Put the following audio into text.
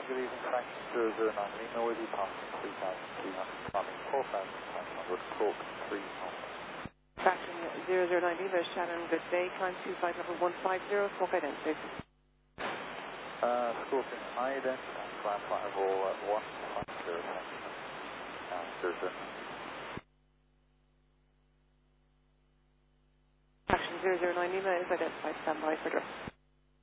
good evening, Franklin 009 Lima with you, passing 3,200, climbing 4,500, Cork 3 knots. Fraction 009 Lima, Shannon, good day, climb 25 level 150, smoke identity. Scorpion ident, and climb flight level 150, and 009. Fraction 009 Lima is identified, stand by for address.